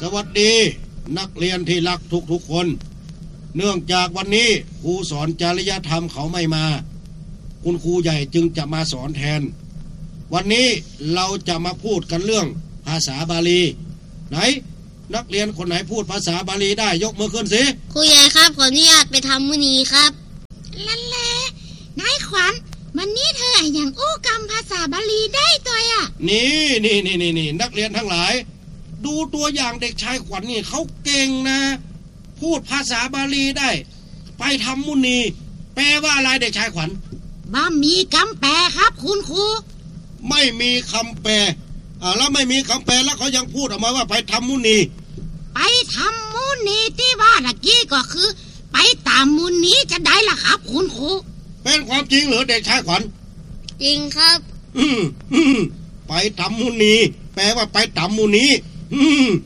สวัสดีนักเรียนที่รักทุกๆคนเนื่องจากวันนี้ครูสอนจริยธรรมเขาไม่มาคุณครูใหญ่จึงจะมาสอนแทนวันนี้เราจะมาพูดกันเรื่องภาษาบาลีไหนนักเรียนคนไหนพูดภาษาบาลีได้ยกมือขึ้นสิครูใหญ่ครับขออนุญาตไปทำมื้อนี้ครับนั่นแหละนายขวัญวันนี้เธออย่างอู้กำภาษาบาลีได้ตัวอ่ะนี่นักเรียนทั้งหลายดูตัวอย่างเด็กชายขวัญนี่เขาเก่งนะพูดภาษาบาลีได้ไปทำมุนีแปลว่าอะไรเด็กชายขวัญบ่มีคำแปลครับคุณครูไม่มีคำแปลแล้วไม่มีคำแปลแล้วเขายังพูดออกมาว่าไปทำมุนีไปทำมุนีที่ว่าตะกี้ก็คือไปตามมุนีจะได้ล่ะครับคุณครูเป็นความจริงเหรอเด็กชายขวัญจริงครับไปทำมุนีแปลว่าไปตามมุนี